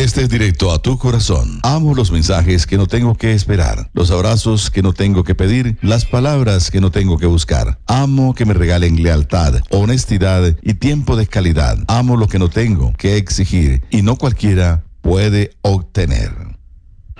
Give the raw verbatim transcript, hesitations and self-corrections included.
Este es directo a tu corazón. Amo los mensajes que no tengo que esperar, los abrazos que no tengo que pedir, las palabras que no tengo que buscar. Amo que me regalen lealtad, honestidad y tiempo de calidad. Amo lo que no tengo que exigir y no cualquiera puede obtener.